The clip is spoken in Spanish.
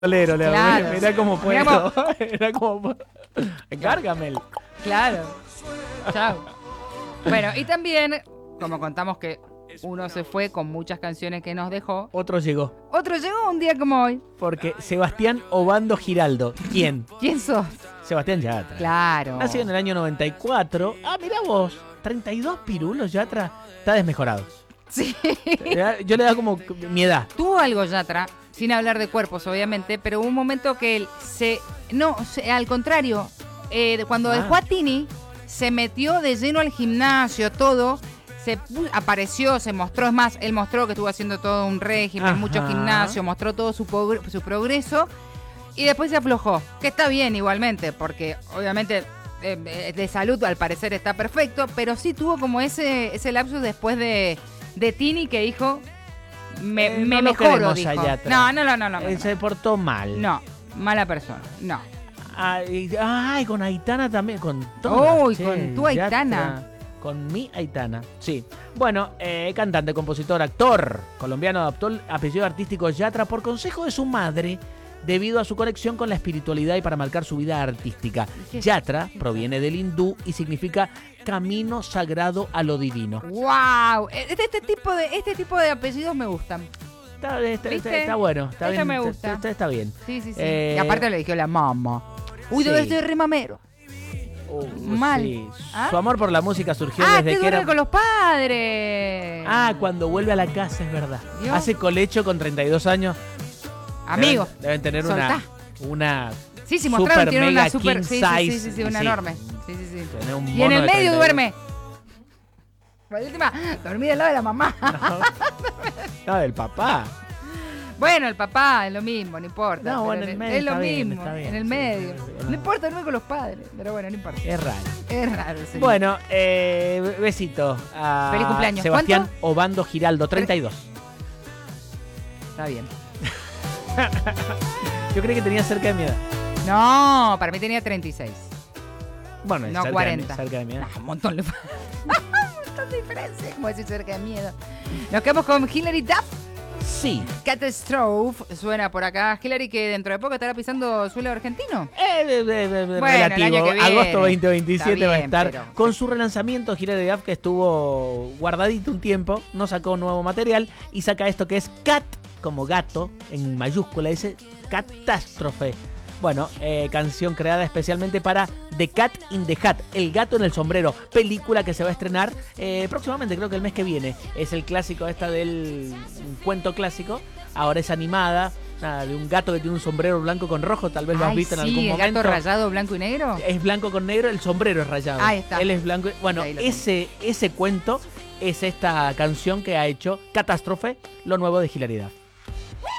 Lero, Claro. mirá cómo puedo. Mirá Mirá cómo. Cárgamel. Claro. Chao. Bueno, y también, como contamos que uno se fue con muchas canciones que nos dejó, Otro llegó. otro llegó un día como hoy. Porque Sebastián Obando Giraldo. ¿Quién? ¿Quién sos? Sebastián Yatra. Claro. Nacido en el año 94. Ah, mirá vos. 32 pirulos Yatra. Está desmejorado. Sí. Yo le da como mi edad. Tuvo algo Yatra, sin hablar de cuerpos, obviamente, pero hubo un momento que él al contrario, cuando dejó a Tini, se metió de lleno al gimnasio, todo. Apareció, se mostró, es más, él mostró que estuvo haciendo todo un régimen, mucho gimnasio, mostró todo su progreso y después se aflojó, que está bien igualmente, porque obviamente de salud al parecer está perfecto, pero sí tuvo como ese lapsus después de Tini que dijo, me no mejoro, dijo. No. Se portó mal. No, mala persona, no. Ay, con Aitana también, con todas. Uy, con tu Aitana. Yatra. Con mi Aitana, sí. Bueno, cantante, compositor, actor colombiano, adoptó el apellido artístico Yatra por consejo de su madre debido a su conexión con la espiritualidad y para marcar su vida artística. Yatra proviene del hindú y significa camino sagrado a lo divino. ¡Wow! Este tipo de apellidos me gustan. Está bueno, está bien. Me gusta. Está bien. Sí. Y aparte le dije la mamá. Uy, debe ser re mamero. Mal. Sí. ¿Ah? Su amor por la música surgió desde que era... con los padres. Cuando vuelve a la casa, es verdad. ¿Vio? Hace colecho con 32 años. Amigo. Deben tener una Sí, mostraron, tiene una super king size. Sí, una enorme. Sí. Y en el medio duerme. Por última, dormí del lado de la mamá. No, del papá. Bueno, el papá es lo mismo, no importa. No, bueno, en el medio es lo está bien, mismo, está bien, en el sí, medio. sí. No importa, no con los padres, pero bueno, no importa. Es raro. Es raro, sí. Bueno, besito a Feliz cumpleaños. Sebastián ¿Cuánto? Obando Giraldo, 32. Está bien. Yo creí que tenía cerca de mi edad. No, para mí tenía 36. Bueno, No, cerca 40. cerca de mi edad. Un montón de diferencia, como decir cerca de miedo. Nos quedamos con Hilary Duff. Sí. Catastrophe suena por acá. Hilary, que dentro de poco estará pisando suelo argentino. Relativo. el año que viene. Agosto 2027 Está va a bien, estar pero... con su relanzamiento. Hilary Duff, que estuvo guardadito un tiempo, no sacó nuevo material y saca esto que es Cat, como gato, en mayúscula, dice Catástrofe. Bueno, canción creada especialmente para The Cat in the Hat, El gato en el sombrero, película que se va a estrenar próximamente, creo que el mes que viene. Es el clásico un cuento clásico, ahora es animada, de un gato que tiene un sombrero blanco con rojo, tal vez lo has visto en algún momento. ¿El gato rayado blanco y negro? Es blanco con negro, el sombrero es rayado. Ahí está. Él es blanco. Bueno, ese cuento es esta canción que ha hecho Catástrofe, lo nuevo de Hilary Duff.